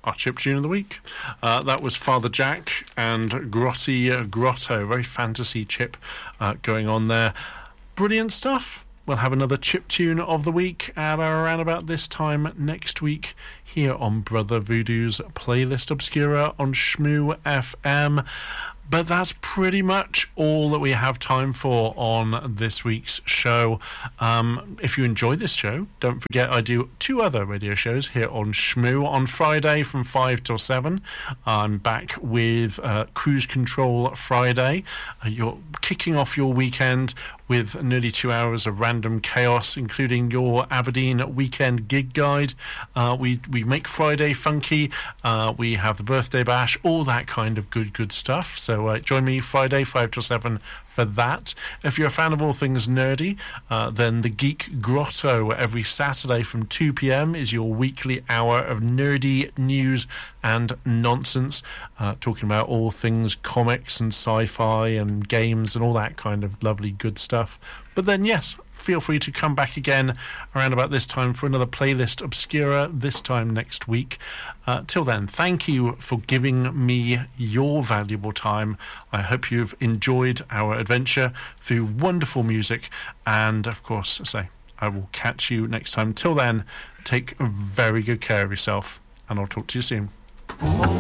our chip tune of the week. That was Father Jack and Grotty Grotto. Very fantasy chip going on there. Brilliant stuff. We'll have another chip tune of the week at around about this time next week here on Brother Voodoo's Playlist Obscura on Shmoo FM. But that's pretty much all that we have time for on this week's show. If you enjoy this show, don't forget I do 2 other radio shows here on Shmoo. On Friday from 5 till 7, I'm back with Cruise Control Friday. You're kicking off your weekend with nearly 2 hours of random chaos, including your Aberdeen weekend gig guide. We make Friday funky. We have the birthday bash, all that kind of good stuff. So join me Friday, 5 till 7 for that. If you're a fan of all things nerdy, then the Geek Grotto every Saturday from 2 p.m. is your weekly hour of nerdy news and nonsense, talking about all things comics and sci-fi and games and all that kind of lovely good stuff. But then, yes, feel free to come back again around about this time for another Playlist Obscura, this time next week. Till then, thank you for giving me your valuable time. I hope you've enjoyed our adventure through wonderful music. And, of course, I will catch you next time. Till then, take very good care of yourself, and I'll talk to you soon.